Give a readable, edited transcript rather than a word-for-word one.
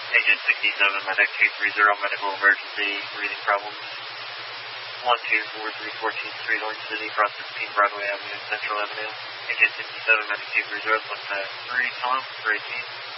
Agent 67, Medic 230, medical emergency, breathing problems. 124314 Street, Orange City, across 16 Broadway Avenue, Central Avenue. Agent 67, Medic 230, left at 3, hello, 318.